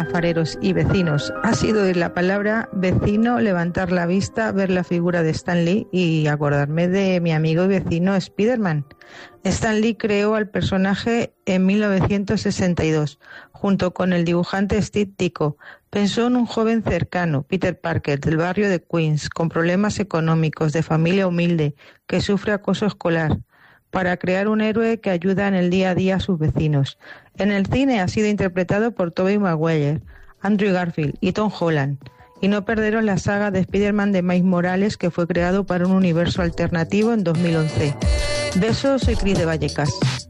alfareros y vecinos. Ha sido oír la palabra vecino, levantar la vista, ver la figura de Stan Lee y acordarme de mi amigo y vecino Spider-Man. Stan Lee creó al personaje en 1962, junto con el dibujante Steve Ditko. Pensó en un joven cercano, Peter Parker, del barrio de Queens, con problemas económicos, de familia humilde, que sufre acoso escolar, para crear un héroe que ayuda en el día a día a sus vecinos. En el cine ha sido interpretado por Tobey Maguire, Andrew Garfield y Tom Holland. Y no perderon la saga de Spider-Man de Miles Morales, que fue creado para un universo alternativo en 2011. Besos, soy Cris de Vallecas.